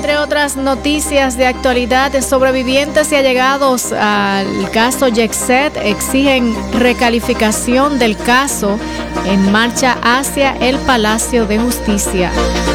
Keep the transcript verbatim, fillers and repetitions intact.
Entre otras noticias de actualidad, sobrevivientes y allegados al caso Yexet exigen recalificación del caso en marcha hacia el Palacio de Justicia.